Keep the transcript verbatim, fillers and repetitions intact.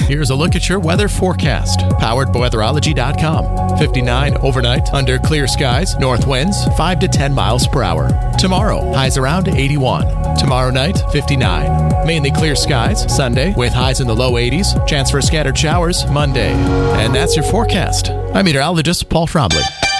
Here's a look at your weather forecast, powered by weatherology dot com. fifty-nine overnight under clear skies, north winds five to ten miles per hour. Tomorrow, highs around eighty-one. Tomorrow night, fifty-nine. Mainly clear skies Sunday with highs in the low eighties. Chance for scattered showers Monday. And that's your forecast. I'm meteorologist Paul Fromley.